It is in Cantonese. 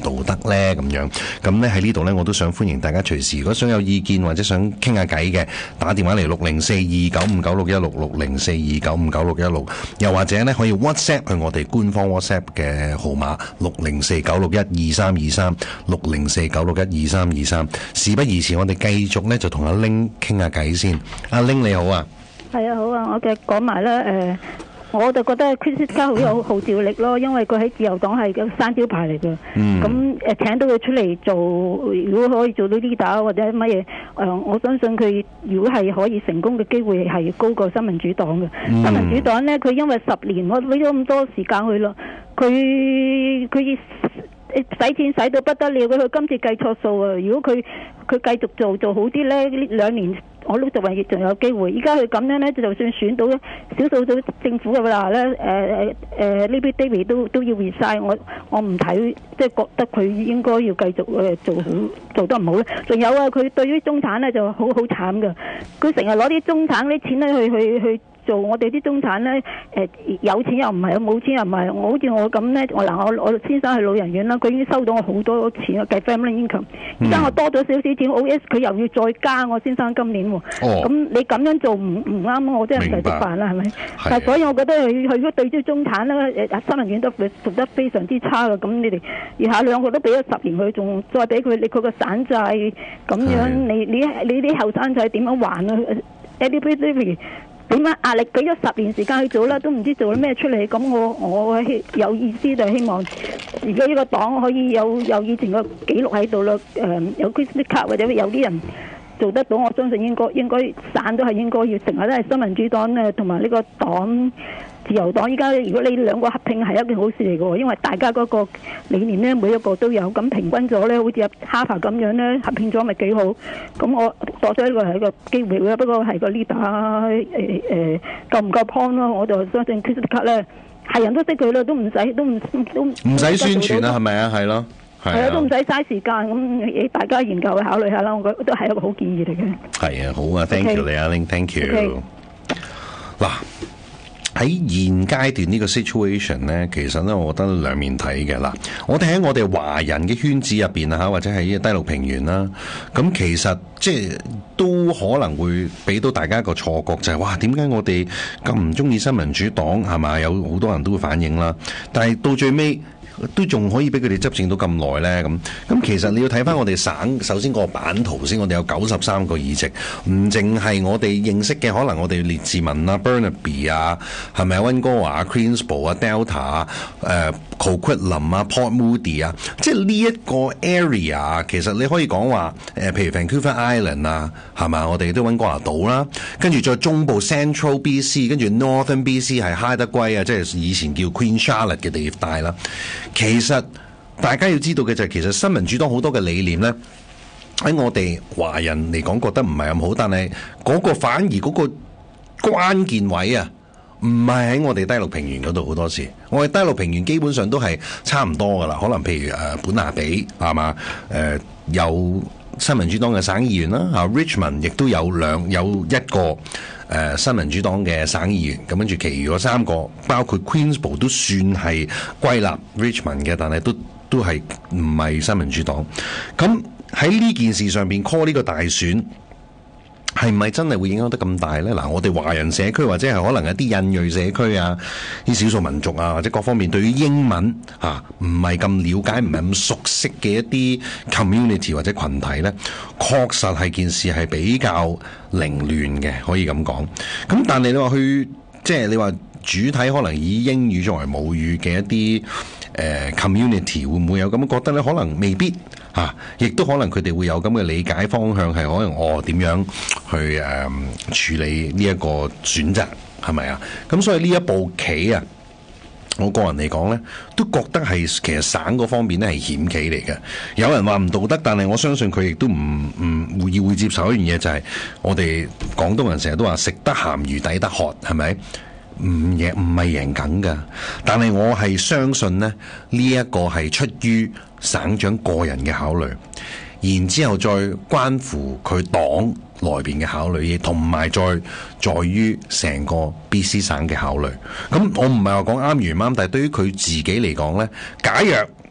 道德呢？咁樣咁呢喺呢度呢，我都想歡迎大家隨時，如果想有意見或者想傾下偈嘅，打電話嚟60429596166，60429596166，又或者呢可以 WhatsApp 去我哋官方 WhatsApp 嘅號碼6049612323，6049612323。事不宜遲，我哋繼續呢就同阿 Ling 傾下偈先。阿 Ling 你好啊。 係啊，好啊，我嘅講埋啦，我就覺得 Chris Lusk 好有號召力咯，因為佢喺自由黨係個山招牌嚟嘅。咁請到佢出嚟做，如果可以做到 leader 或者乜嘢，我相信佢如果係可以成功嘅機會係高過新民主黨嘅。新民主黨呢，佢因為10年我俾咗咁多時間去咯，佢使錢使到不得了，佢今次計錯數啊！如果佢繼續做好啲呢，呢2年我都仲有機會。依家佢咁樣呢，就算選到少數組政府嘅話呢，Libby David 都要 resign。我唔睇，即係覺得佢應該要繼續做得唔好咧。仲有啊，佢對於中產呢就好慘㗎。佢成日攞啲中產啲錢呢去做我哋啲中產呢，有錢又唔係，冇錢又唔係。好似我咁呢，我先生去老人院啦，佢已經收到我好多錢啊，計 family income。而家我多咗少少錢 ，OS 佢又要再加我先生今年喎。咁你咁樣做唔啱，我真係唔使食飯啦，係咪？但所以我覺得佢如果對住中產咧，新民院都做得非常之差啦。咁你哋餘下2個都俾咗10年佢，仲再俾佢個散債咁樣，你啲後生仔點樣還啊？Eddie 點樣壓力俾咗10年時間去做啦，都唔知做咗咩出嚟。咁我有意思就係希望，如果呢個黨可以有以前個記錄喺度啦，有 Chris Lusk或者有啲人做得到，我相信應該散都係應該要，成日都係新民主黨咧同埋呢個黨自由黨。依家如果你2個合併係一件好事嚟嘅，因為大家嗰個理念咧每一個都有，咁平均咗咧，好似哈佛咁樣咧合併咗咪幾好。咁我覺得呢個係一個機會嘅，不過係個 leader 夠唔夠 point 咯？我就相信 Chris Lusk 咧係人都識佢啦，都唔使宣傳啦，係咪啊？係咯。 係啊，都唔使嘥時間，咁大家研究去考慮下啦，我覺得都係一個好建議嚟嘅。 係啊，好啊 ，thank you 你啊 ，Ling，thank you。嗱，喺現階段呢個 situation 咧，其實咧，我覺得兩面睇嘅啦。我哋喺我哋華人嘅圈子入邊啊，或者係低陸平原啦，咁其實即係都可能會俾到大家一個錯覺，就係哇，點解我哋咁唔中意新民主黨係嘛？有好多人都會反映啦，但係到最尾都仲可以俾佢哋執政到咁耐呢。咁其實你要睇翻我哋省首先個版圖先，我哋有93個議席，唔淨係我哋認識嘅，可能我哋列治文啊、Burnaby 啊，係咪啊、溫哥華啊、Queensborough 啊、Delta 啊、Coquitlam 啊、Port Moody 啊，即係呢一個 area， 其實你可以講話譬如 Vancouver Island 啊，係嘛？我哋都溫哥華島啦，跟住再中部 Central BC， 跟住 Northern BC 係哈德圭啊，即係以前叫 Queen Charlotte 嘅地帶啦。其實大家要知道嘅就係，其實新民主黨好多嘅理念呢，喺我哋華人嚟講覺得唔係咁好，但係嗰個反而嗰個關鍵位啊，唔係喺我哋低陸平原嗰度。好多時我哋低陸平原基本上都係差唔多噶啦，可能譬如本拿比係嘛，有新民主黨嘅省議員啦，Richmond 亦都有一個新民主黨嘅省議員，咁跟住其餘嗰3個，包括 Queensborough 都算係歸納 Richmond 嘅，但係都係唔係新民主黨。咁喺呢件事上邊 call 呢個大選，係咪真係會影響得咁大呢？嗱，我哋華人社區或者係可能一啲印裔社區啊，啲少數民族啊，或者各方面對於英文唔係咁了解，唔係咁熟悉嘅一啲 community 或者群體呢，確實係件事係比較凌亂嘅，可以咁講。咁但係你話即係你話主體可能以英語作為母語嘅一啲community 會唔會有咁覺得呢？可能未必亦都可能佢哋會有咁嘅理解方向，係可能點樣去處理呢一個選擇，係咪啊？咁所以呢一步棋啊，我個人嚟講呢，都覺得係其實省嗰方面呢係險棋嚟嘅。有人話唔道德，但係我相信佢亦都唔會接受一樣嘢，就係我哋廣東人成日都話食得鹹魚抵得渴，係咪？唔係贏緊㗎，但係我係相信呢一個係出於省長個人嘅考慮，然之後再關乎佢黨內邊嘅考慮，同埋在於成個 BC 省嘅考慮。咁我唔係話講啱與唔啱，但係對於佢自己嚟講呢，假若